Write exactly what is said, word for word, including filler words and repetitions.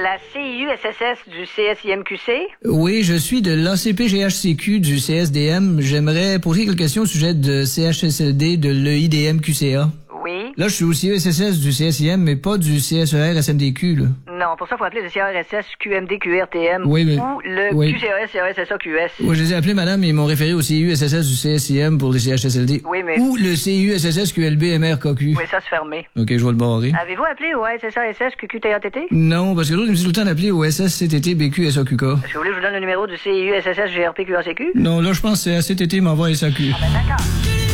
La C I U S S S du C S I M Q C? Oui, je suis de l'A C P G H C Q du C S D M. J'aimerais poser quelques questions au sujet de C H S L D de l'E I D M Q C A. Oui. Là, je suis aussi E S S S du C S I M, mais pas du C S E R S M D Q, là. Non, pour ça, il faut appeler le C R S S Q M D Q R T M Oui, mais... ou le oui. Q C A S C R S S A Q S. Oui, je les ai appelés, madame, et ils m'ont référé au C I U S S S du C S I M pour les C H S L D. Oui, mais... Ou le C I U S S S Q L B M R K Q. Oui, ça se fermé. OK, je vais le barrer. Avez-vous appelé au S S A S S Q Q T A T T? Non, parce que l'autre, il me dit tout le temps d'appeler au S S C T T B Q S A Q K. Est-ce que vous voulez que je vous donne le numéro du C I U S S S G R P Q A C Q? Non, là, je pense que c'est A C T T m'envoie S A Q. Ah ben d'accord.